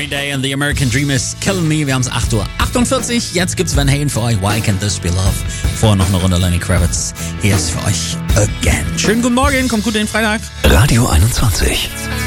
Every Day and the American Dream is Killing Me. Wir haben es 8:48 Uhr. Jetzt gibt's Van Halen für euch. Why Can't This Be Love? Vorher noch eine Runde Lenny Kravitz. Hier ist für euch Again. Schönen guten Morgen, kommt gut in den Freitag. Radio 21.